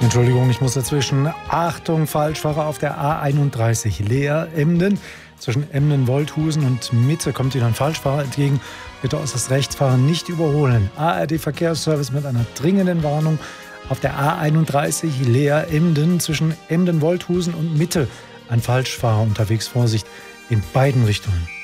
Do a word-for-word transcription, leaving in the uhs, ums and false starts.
Entschuldigung, ich muss dazwischen. Achtung, Falschfahrer auf der A einunddreißig Leer-Emden. Zwischen Emden-Wolthusen und Mitte kommt Ihnen ein Falschfahrer entgegen. Bitte äußerst rechts fahren, nicht überholen. A R D-Verkehrsservice mit einer dringenden Warnung auf der A einunddreißig Leer-Emden zwischen Emden-Wolthusen und Mitte. Ein Falschfahrer unterwegs, Vorsicht in beiden Richtungen.